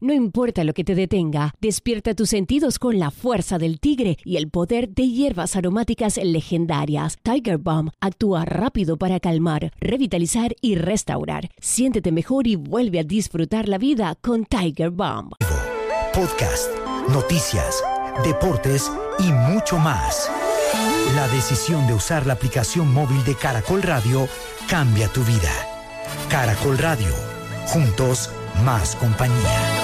No importa lo que te detenga, despierta tus sentidos con la fuerza del tigre y el poder de hierbas aromáticas legendarias. Tiger Balm actúa rápido para calmar, revitalizar y restaurar. Siéntete mejor y vuelve a disfrutar la vida con Tiger Balm. Podcast, noticias, deportes y mucho más. La decisión de usar la aplicación móvil de Caracol Radio cambia tu vida. Caracol Radio. Juntos, más compañía.